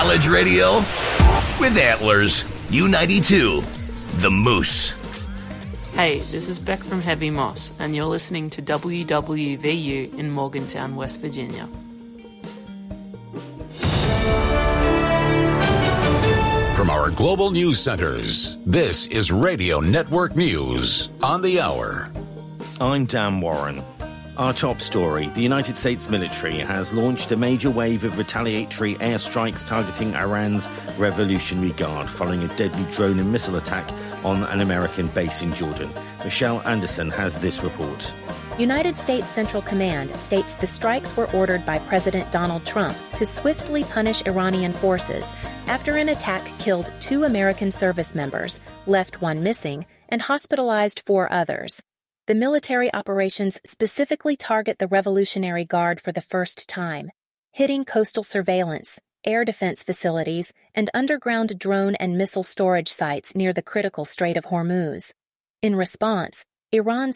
Knowledge Radio with Antlers, U92, The Moose. Hey, this is Beck from Heavy Moss, and you're listening to WWVU in Morgantown, West Virginia. From our global news centers, this is Radio Network News on the Hour. I'm Dan Warren. Our top story, the United States military has launched a major wave of retaliatory airstrikes targeting Iran's Revolutionary Guard following a deadly drone and missile attack on an American base in Jordan. Michelle Anderson has this report. United States Central Command states the strikes were ordered by President Donald Trump to swiftly punish Iranian forces after an attack killed 2 American service members, left 1 missing, and hospitalized 4 others. The military operations specifically target the Revolutionary Guard for the first time, hitting coastal surveillance, air defense facilities, and underground drone and missile storage sites near the critical Strait of Hormuz. In response, Iran's